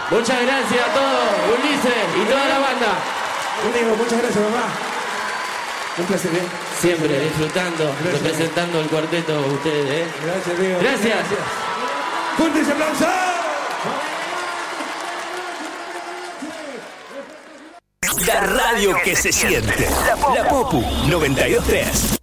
Muchas gracias a todos, Ulises y toda la banda. Amigo, muchas gracias, mamá. Un placer, ¿eh? Siempre disfrutando, representando el cuarteto a ustedes, ¿eh? Gracias, amigo. Gracias. ¡Fuerte ese aplauso! La radio que se siente. La Popu 92.3.